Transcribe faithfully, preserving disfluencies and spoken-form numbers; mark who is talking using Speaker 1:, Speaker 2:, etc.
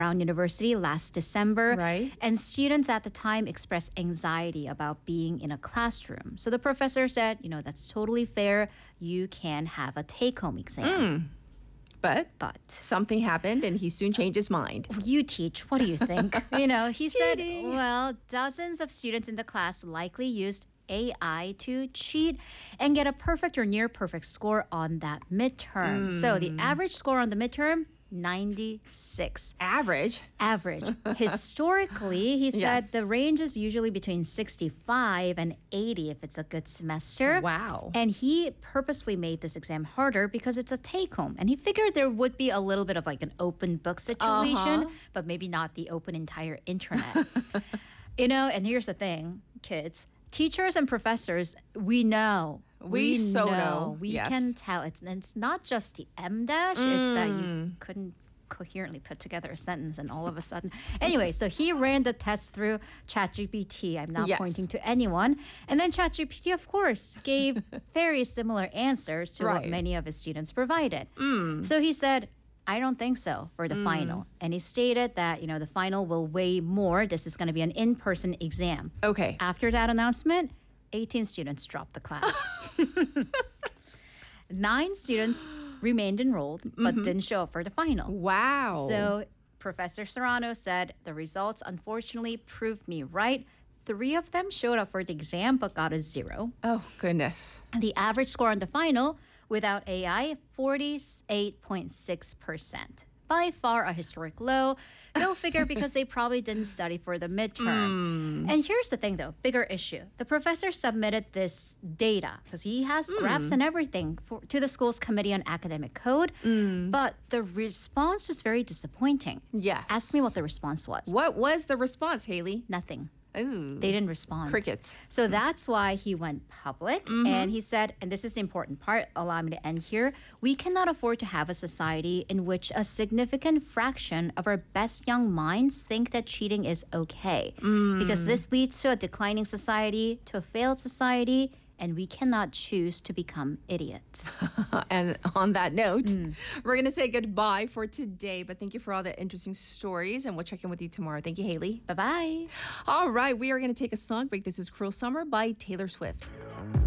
Speaker 1: Brown University last December.
Speaker 2: Right.
Speaker 1: And students at the time expressed anxiety about being in a classroom. So the professor said, you know, that's totally fair. You can have a take-home exam.
Speaker 2: But
Speaker 1: But
Speaker 2: something happened and he soon changed his mind.
Speaker 1: you teach. What do you think? You know, he said,
Speaker 2: Cheating.
Speaker 1: well, dozens of students in the class likely used A I to cheat and get a perfect or near perfect score on that midterm. So the average score on the midterm, ninety-six.
Speaker 2: Average.
Speaker 1: Average. Historically, he said
Speaker 2: Yes.
Speaker 1: the range is usually between sixty-five and eighty if it's a good semester.
Speaker 2: Wow.
Speaker 1: And he purposefully made this exam harder because it's a take home. And he figured there would be a little bit of like an open book situation,
Speaker 2: Uh-huh.
Speaker 1: but maybe not the open entire internet. You know, and here's the thing, kids. Teachers and professors, we know.
Speaker 2: We so know.
Speaker 1: We
Speaker 2: Yes.
Speaker 1: can tell. It's it's not just the M dash. It's that you couldn't coherently put together a sentence and all of a sudden. Anyway, so he ran the test through ChatGPT. I'm not
Speaker 2: Yes.
Speaker 1: pointing to anyone. And then ChatGPT, of course, gave very similar answers to what
Speaker 2: Right.
Speaker 1: many of his students provided. So he said, I don't think so for the final. And he stated that, you know, the final will weigh more. This is going to be an in-person exam.
Speaker 2: Okay.
Speaker 1: After that announcement, eighteen students dropped the class. Nine students remained enrolled but didn't show up for the final.
Speaker 2: Wow.
Speaker 1: So Professor Serrano said the results unfortunately proved me right. Three of them showed up for the exam but got a zero.
Speaker 2: oh, goodness.
Speaker 1: And the average score on the final without A I, forty-eight point six percent. By far a historic low. Go figure because they probably didn't study for the midterm. And here's the thing though, bigger issue. The professor submitted this data because he has graphs and everything for, to the school's Committee on Academic Code. But the response was very disappointing.
Speaker 2: Yes.
Speaker 1: Ask me what the response was.
Speaker 2: What was the response, Haley?
Speaker 1: Nothing.
Speaker 2: Ooh.
Speaker 1: They didn't respond.
Speaker 2: Crickets.
Speaker 1: So that's why he went public. And he said, and this is the important part, allow me to end here. We cannot afford to have a society in which a significant fraction of our best young minds think that cheating is okay. Because this leads to a declining society, to a failed society, and we cannot choose to become idiots.
Speaker 2: And on that note, we're going to say goodbye for today. But thank you for all the interesting stories. And we'll check in with you tomorrow. Thank you, Haley.
Speaker 1: Bye bye.
Speaker 2: All right. We are going to take a song break. This is Cruel Summer by Taylor Swift.